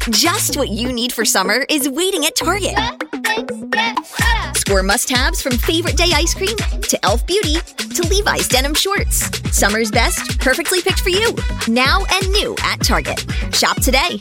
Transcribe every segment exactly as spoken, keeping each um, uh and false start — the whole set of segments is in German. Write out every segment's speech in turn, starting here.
Just what you need for summer is waiting at Target. Score must-haves from Favorite Day ice cream to Elf Beauty to Levi's denim shorts. Summer's best, perfectly picked for you. Now and new at Target. Shop today.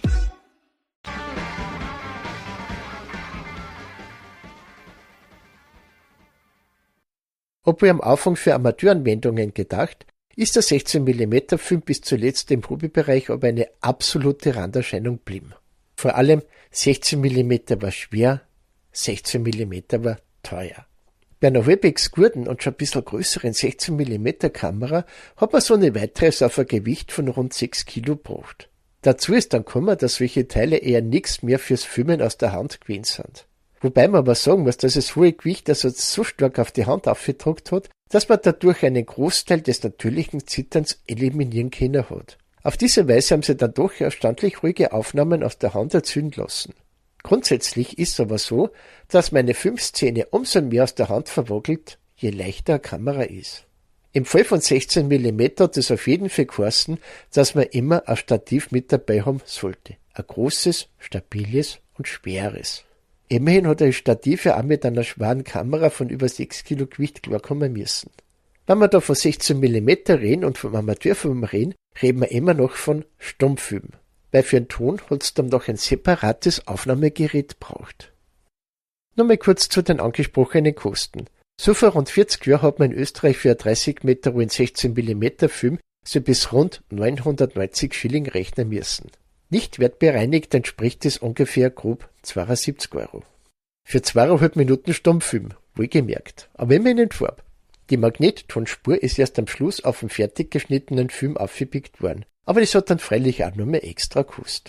Obwohl am Anfang für Amateuranwendungen gedacht, ist der sechzehn Millimeter Film bis zuletzt im Hobbybereich aber eine absolute Randerscheinung blieben. Vor allem sechzehn Millimeter war schwer, sechzehn Millimeter war teuer. Bei einer halbwegs guten und schon ein bisschen größeren sechzehn Millimeter Kamera hat man so eine weiteres auf ein Gewicht von rund sechs Kilo gebracht. Dazu ist dann gekommen, dass solche Teile eher nichts mehr fürs Filmen aus der Hand gewesen sind. Wobei man aber sagen muss, dass das hohe Gewicht also so stark auf die Hand aufgedruckt hat, dass man dadurch einen Großteil des natürlichen Zitterns eliminieren können hat. Auf diese Weise haben sie dann doch erstaunlich ruhige Aufnahmen aus der Hand erzielen lassen. Grundsätzlich ist es aber so, dass meine Filmszene umso mehr aus der Hand verwackelt, je leichter eine Kamera ist. Im Fall von sechzehn Millimeter hat es auf jeden Fall geheißen, dass man immer ein Stativ mit dabei haben sollte. Ein großes, stabiles und schweres. Immerhin hat ein Stativ ja auch mit einer schweren Kamera von über sechs Kilo Gewicht klarkommen müssen. Wenn wir da von sechzehn Millimeter reden und vom Amateurfilm reden, reden wir immer noch von Stummfilm. Weil für einen Ton hat es dann noch ein separates Aufnahmegerät braucht. Nochmal kurz zu den angesprochenen Kosten. So vor rund vierzig Jahren hat man in Österreich für einen dreißig Meter rollen sechzehn Millimeter Film so bis rund neunhundertneunzig Schilling rechnen müssen. Nicht wertbereinigt entspricht es ungefähr grob zweiundsiebzig Euro. Für zweieinhalb Minuten Stummfilm, wohlgemerkt, aber immerhin in Farbe. Die Magnettonspur ist erst am Schluss auf dem fertig geschnittenen Film aufgepickt worden, aber das hat dann freilich auch nur mehr extra gekostet.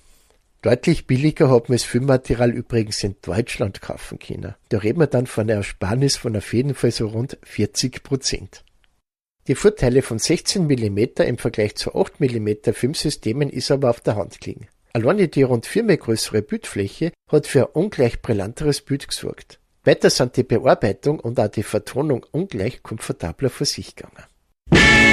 Deutlich billiger hat man das Filmmaterial übrigens in Deutschland kaufen können. Da reden wir dann von einer Ersparnis von auf jeden Fall so rund vierzig Prozent. Die Vorteile von sechzehn Millimeter im Vergleich zu acht Millimeter Filmsystemen ist aber auf der Hand gelegen. Alleine die rund viermal größere Bildfläche hat für ein ungleich brillanteres Bild gesorgt. Weiter sind die Bearbeitung und auch die Vertonung ungleich komfortabler vor sich gegangen.